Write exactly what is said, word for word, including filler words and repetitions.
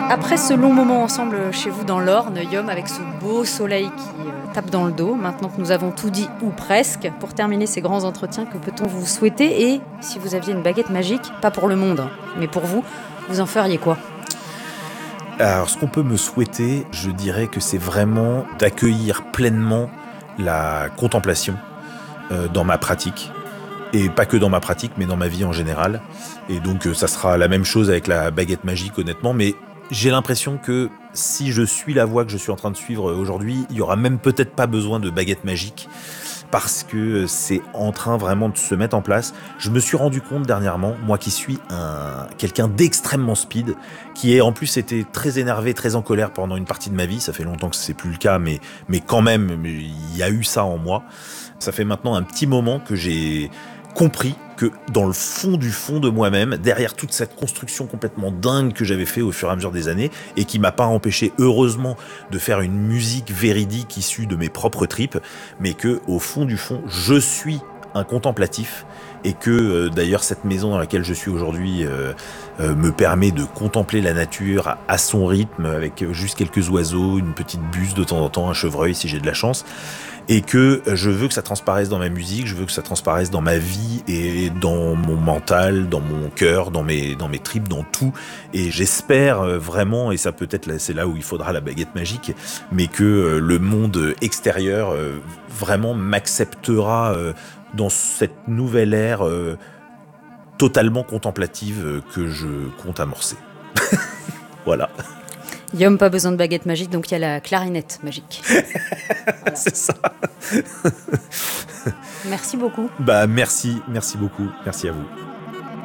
Après ce long moment ensemble chez vous dans l'Orne, Yom, avec ce beau soleil qui euh, tape dans le dos, maintenant que nous avons tout dit, ou presque, pour terminer ces grands entretiens, que peut-on vous souhaiter? Et si vous aviez une baguette magique, pas pour le monde, hein, mais pour vous, vous en feriez quoi? Alors, ce qu'on peut me souhaiter, je dirais que c'est vraiment d'accueillir pleinement la contemplation euh, dans ma pratique. Et pas que dans ma pratique, mais dans ma vie en général. Et donc, euh, ça sera la même chose avec la baguette magique, honnêtement. Mais j'ai l'impression que si je suis la voie que je suis en train de suivre aujourd'hui, il y aura même peut-être pas besoin de baguette magique. Parce que c'est en train vraiment de se mettre en place. Je me suis rendu compte dernièrement, moi qui suis un quelqu'un d'extrêmement speed, qui est en plus été très énervé, très en colère pendant une partie de ma vie. Ça fait longtemps que c'est plus le cas, mais mais quand même, il y a eu ça en moi. Ça fait maintenant un petit moment que j'ai compris que dans le fond du fond de moi-même, derrière toute cette construction complètement dingue que j'avais fait au fur et à mesure des années, et qui m'a pas empêché, heureusement, de faire une musique véridique issue de mes propres tripes, mais que, au fond du fond, je suis un contemplatif, et que, euh, d'ailleurs, cette maison dans laquelle je suis aujourd'hui euh, euh, me permet de contempler la nature à, à son rythme, avec juste quelques oiseaux, une petite buse de temps en temps, un chevreuil si j'ai de la chance. Et que je veux que ça transparaisse dans ma musique, je veux que ça transparaisse dans ma vie et dans mon mental, dans mon cœur, dans mes, dans mes tripes, dans tout. Et j'espère vraiment, et ça peut être là, c'est là où il faudra la baguette magique, mais que le monde extérieur vraiment m'acceptera dans cette nouvelle ère totalement contemplative que je compte amorcer. Voilà. Yom, pas besoin de baguette magique, donc il y a la clarinette magique. Voilà. C'est ça. Merci beaucoup. Bah merci, merci beaucoup, merci à vous.